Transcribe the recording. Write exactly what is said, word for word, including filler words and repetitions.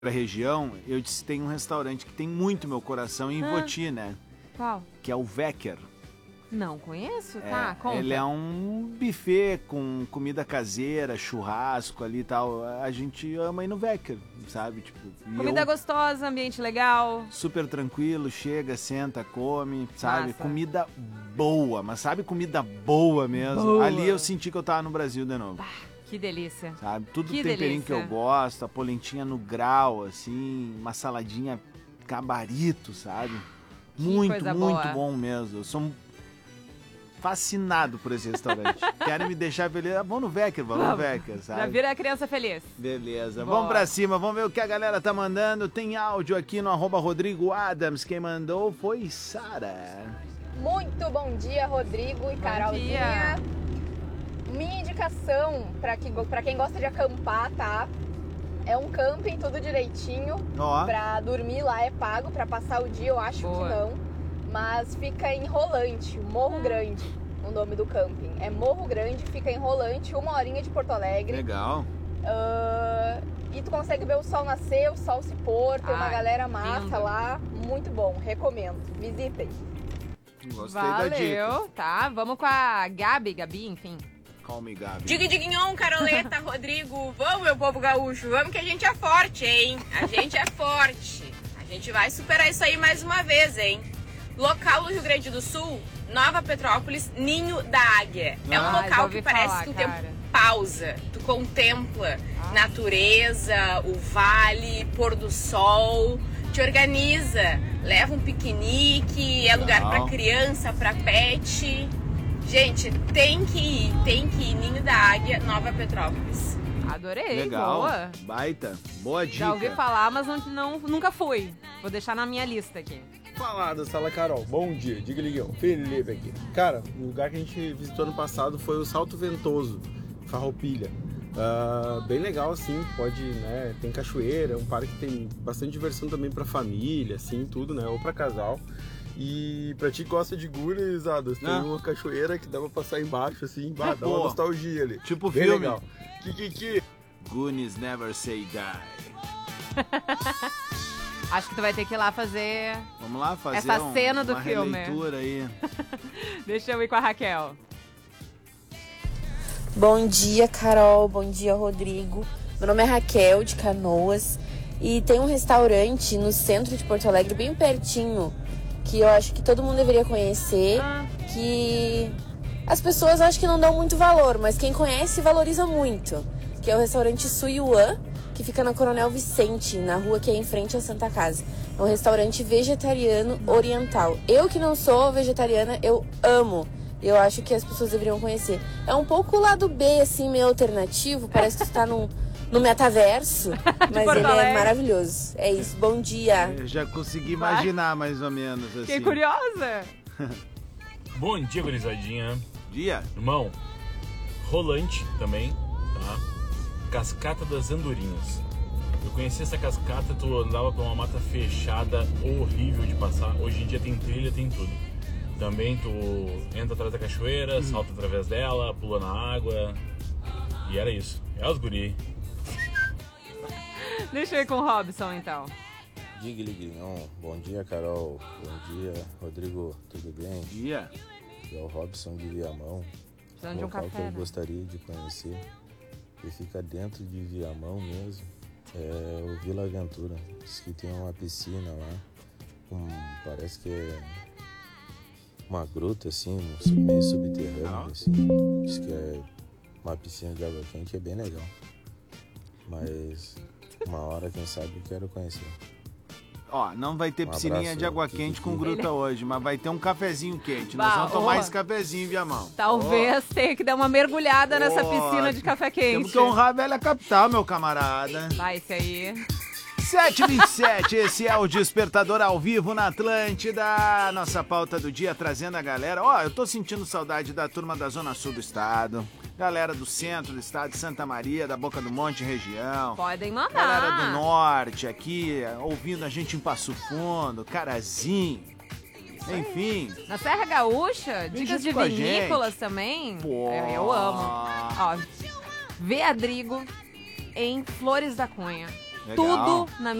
pra região, eu disse, tem um restaurante que tem muito meu coração em Ah. Voti, né? Qual? Que é o Wecker. Não conheço, É, tá? Conta. ele é um buffet com comida caseira, churrasco ali e tal. A gente ama ir no Wecker, sabe? Tipo, e Comida eu, gostosa, ambiente legal. super tranquilo, chega, senta, come, sabe? Massa. Comida boa, mas sabe comida boa mesmo? Boa. Ali eu senti que eu tava no Brasil de novo. Que delícia. Sabe? Tudo Que temperinho que delícia. eu gosto, a polentinha no grau, assim, uma saladinha gabarito, sabe? Muito, coisa muito boa. bom mesmo. Eu sou fascinado por esse restaurante. Querem me deixar feliz? Ah, vamos no Wecker, vamos no Wecker, Já sabe? vira a criança feliz. Beleza, Boa. vamos pra cima, vamos ver o que a galera tá mandando. Tem áudio aqui no arroba Rodrigo Adams. Quem mandou foi Sara. Muito bom dia, Rodrigo e Bom Carolzinha. dia. Minha indicação para que, pra quem gosta de acampar, tá? É um camping, tudo direitinho. Ó, Pra dormir lá é pago, pra passar o dia eu acho Boa. que não. Mas fica em Rolante, Morro Grande, o nome do camping. É Morro Grande, fica em Rolante, uma horinha de Porto Alegre. legal. Ah, e tu consegue ver o sol nascer, o sol se pôr, tem uma Ai, galera massa lindo. lá. Muito bom, recomendo. Visitem. Gostei da dica. Valeu, tá? Vamos com a Gabi, Gabi, enfim. Call me, Gabi. Digue, diguinhon, Caroleta, Rodrigo, vamos, meu povo gaúcho, vamos que a gente é forte, hein? A gente é forte. A gente vai superar isso aí mais uma vez, hein? Local do Rio Grande do Sul, Nova Petrópolis, Ninho da Águia. É um Ah, já local ouvi que parece falar, que o cara. tempo pausa. Tu contempla Ah. natureza, o vale, pôr do sol, te organiza, leva um piquenique, é lugar Legal. pra criança, pra pet. Gente, tem que ir, tem que ir. Ninho da Águia, Nova Petrópolis. Adorei, Legal. boa. Baita. Boa dica. Já ouvi falar, mas não, não- nunca fui. Vou deixar na minha lista aqui. Fala da Sala Carol, bom dia, diga liguão, Felipe aqui. Cara, o lugar que a gente visitou ano passado foi o Salto Ventoso, Farroupilha. Ah, bem legal, assim, pode, né, tem cachoeira, um parque que tem bastante diversão também pra família, assim, tudo, né, ou pra casal. E pra ti que gosta de gurizadas, tem Ah. uma cachoeira que dá pra passar embaixo, assim, bah, dá Boa. uma nostalgia ali. Tipo Bem filme. legal. Kikiki. Goonies never say die. Acho que tu vai ter que ir lá fazer... Vamos lá fazer Essa um- cena do uma filme. releitura aí. Deixa eu ir com a Raquel. Bom dia, Carol. Bom dia, Rodrigo. Meu nome é Raquel, de Canoas. E tem um restaurante no centro de Porto Alegre, bem pertinho, que eu acho que todo mundo deveria conhecer. Ah. Que as pessoas acho que não dão muito valor, mas quem conhece valoriza muito. Que é o restaurante Suyuan, que fica na Coronel Vicente, na rua que é em frente à Santa Casa. É um restaurante vegetariano oriental. Eu que não sou vegetariana, eu amo. Eu acho que as pessoas deveriam conhecer. É um pouco o lado B, assim, meio alternativo. Parece que você tá num, no metaverso. Mas Porto ele é Alegre. maravilhoso. É isso. Bom dia. Eu já consegui imaginar mais ou menos assim. Fiquei curiosa. Bom dia, gurizadinha. Dia? Irmão, rolante também, tá? Cascata das Andorinhas. Eu conheci essa cascata, tu andava por uma mata fechada, horrível de passar. Hoje em dia tem trilha, tem tudo. Também tu entra atrás da cachoeira, salta através dela, pula na água. E era isso. É os guri. Deixa eu ir com o Robson, então. Diga, Ligrinhon. Bom dia, Carol. Bom dia, Rodrigo. Tudo bem? Dia. É o Robson de Viamão. Precisando de um local que café, eu né? gostaria de conhecer. Que fica dentro de Viamão mesmo. É o Vila Aventura. Diz que tem uma piscina lá. Com, parece que é uma gruta, assim, meio subterrânea, assim. Diz que é uma piscina de água quente, é bem legal. Mas uma hora, quem sabe, eu quero conhecer. Ó, não vai ter Um piscininha abraço, de água Kiki. quente com gruta hoje, mas vai ter um cafezinho quente. Nós Bah, vamos tomar ó. esse cafezinho, Viamão. Talvez tenha que dar uma mergulhada nessa Ó, piscina de café quente. Temos que honrar a velha capital, meu camarada. Vai, esse aí. sete e vinte e sete, esse é o Despertador ao vivo na Atlântida. Nossa pauta do dia trazendo a galera. Ó, eu tô sentindo saudade da turma da Zona Sul do estado. Galera do centro do estado, de Santa Maria, da Boca do Monte região. Podem mandar. Galera do norte aqui, ouvindo a gente em Passo Fundo, Carazinho. Enfim. Na Serra Gaúcha, Vem dicas junto de com a vinícolas gente. também. Pô. Eu, eu amo. Ó, Veadrigo em Flores da Cunha. Legal. tudo na